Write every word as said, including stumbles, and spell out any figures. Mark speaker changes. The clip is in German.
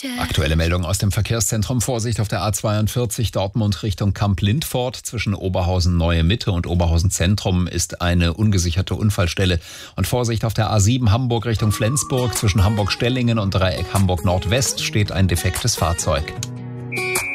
Speaker 1: Aktuelle Meldung aus dem Verkehrszentrum. Vorsicht auf der A zweiundvierzig Dortmund Richtung Kamp-Lindfort. Zwischen Oberhausen Neue Mitte und Oberhausen Zentrum ist eine ungesicherte Unfallstelle. Und Vorsicht auf der A sieben Hamburg Richtung Flensburg. Zwischen Hamburg-Stellingen und Dreieck Hamburg Nordwest steht ein defektes Fahrzeug.